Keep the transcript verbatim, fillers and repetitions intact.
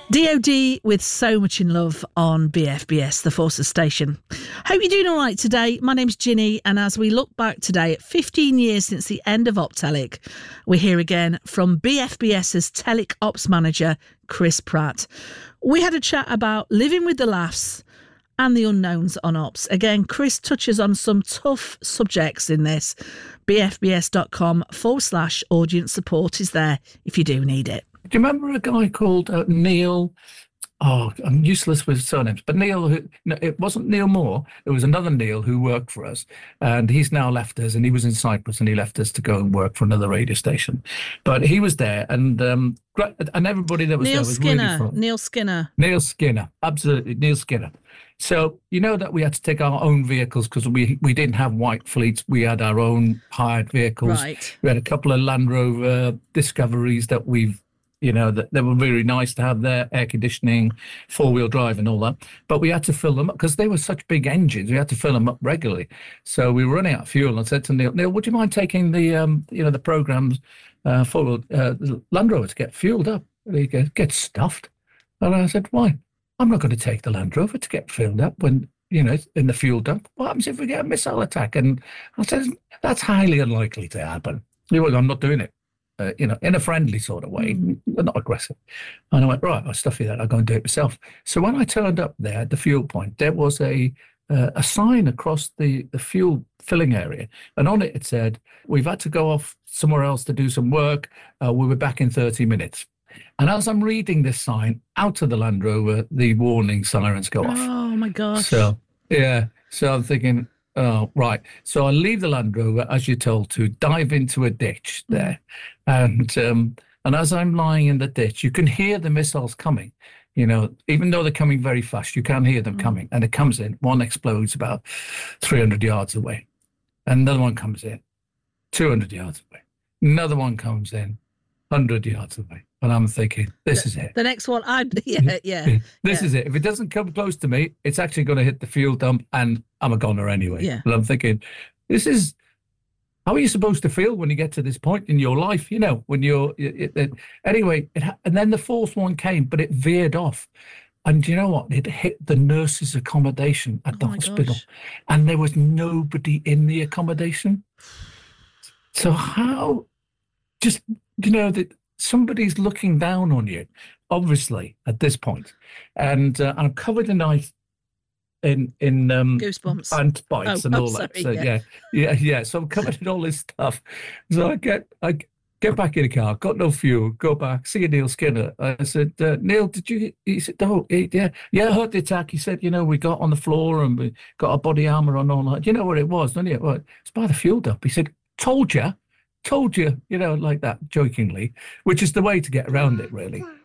D O D with So Much in Love on B F B S, the Forces station. Hope you're doing all right today. My name's Ginny, and as we look back today at fifteen years since the end of Optelic, we're here again from BFBS's Telic Ops Manager, Chris Pratt. We had a chat about living with the laughs and the unknowns on Ops. Again, Chris touches on some tough subjects in this. bfbs.com forward slash audience support is there if you do need it. Do you remember a guy called uh, Neil? Oh, I'm useless with surnames, but Neil, who, no, it wasn't Neil Moore. It was another Neil who worked for us, and he's now left us, and he was in Cyprus, and he left us to go and work for another radio station. But he was there, and um, and everybody that was Neil there was Skinner, really fun. Neil Skinner. Neil Skinner, absolutely, Neil Skinner. So, you know that we had to take our own vehicles because we, we didn't have white fleets. We had our own hired vehicles. Right. We had a couple of Land Rover Discoveries that we've You know, that they were really nice to have their air conditioning, four-wheel drive and all that. But we had to fill them up because they were such big engines. We had to fill them up regularly. So we were running out of fuel. And I said to Neil, Neil, would you mind taking the, um, you know, the program's uh, four-wheel uh, Land Rover to get fueled up? And he goes, get stuffed. And I said, why? I'm not going to take the Land Rover to get filled up when, you know, in the fuel dump. What happens if we get a missile attack? And I said, that's highly unlikely to happen. He went, I'm not doing it. Uh, you know, in a friendly sort of way, mm. not aggressive. And I went, right, I'll stuff you that. I'll go and do it myself. So when I turned up there at the fuel point, there was a uh, a sign across the, the fuel filling area. And on it, it said, we've had to go off somewhere else to do some work. Uh, we'll be back in thirty minutes. And as I'm reading this sign, out of the Land Rover, the warning sirens go off. Oh, my gosh. So, yeah. So I'm thinking, oh, right. So I leave the Land Rover, as you're told to, dive into a ditch there. And um, and as I'm lying in the ditch, you can hear the missiles coming. You know, even though they're coming very fast, you can hear them mm. coming. And it comes in. One explodes about three hundred yards away. Another one comes in, two hundred yards away. Another one comes in, one hundred yards away. And I'm thinking, this the, is it. The next one, I'd, yeah, yeah. this yeah. is it. If it doesn't come close to me, it's actually going to hit the fuel dump and I'm a goner anyway. Yeah. And I'm thinking, this is, how are you supposed to feel when you get to this point in your life? You know, when you're, it, it, anyway, it, and then the fourth one came, but it veered off. And you know what? It hit the nurses' accommodation at oh the hospital. Gosh. And there was nobody in the accommodation. So how, just, you know, that, somebody's looking down on you, obviously, at this point. And uh, I'm covered in ice, in in um, goosebumps, ant bites, oh, and all oh, that. Sorry, so yeah. yeah, yeah, yeah. So I'm covered in all this stuff. So I get I get back in the car, got no fuel, go back, see Neil Skinner. I said, uh, Neil, did you? He said, oh, he, yeah, yeah, I heard the attack. He said, you know, we got on the floor and we got our body armor on all that. You know what it was, don't you? Well, it's by the fuel dump. He said, told you. Told you, you know, like that, jokingly, which is the way to get around it, really.